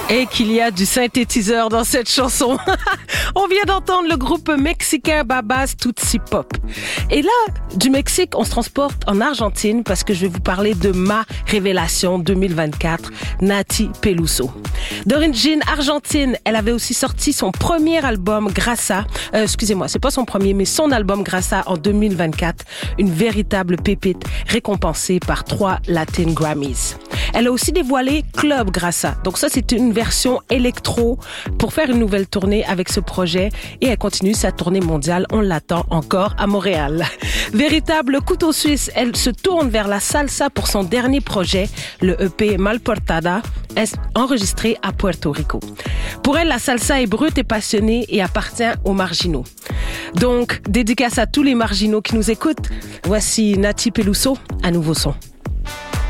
Et qu'il y a du synthétiseur dans cette chanson. On vient d'entendre le groupe mexicain Babas Tutsi Pop. Et là, du Mexique, on se transporte en Argentine parce que je vais vous parler de ma révélation 2024, Nati Peluso. D'origine argentine, elle avait aussi sorti son premier album Grasa. C'est pas son premier, mais son album Grasa en 2024. Une véritable pépite récompensée par 3 Latin Grammys. Elle a aussi dévoilé Club Grasa. Donc ça, c'est une version électro pour faire une nouvelle tournée avec ce projet. Et elle continue sa tournée mondiale. On l'attend encore à Montréal. Véritable couteau suisse, elle se tourne vers la salsa pour son dernier projet, le EP Malportada, enregistré à Puerto Rico. Pour elle, la salsa est brute et passionnée et appartient aux marginaux. Donc, dédicace à tous les marginaux qui nous écoutent. Voici Nati Peluso, à nouveau son.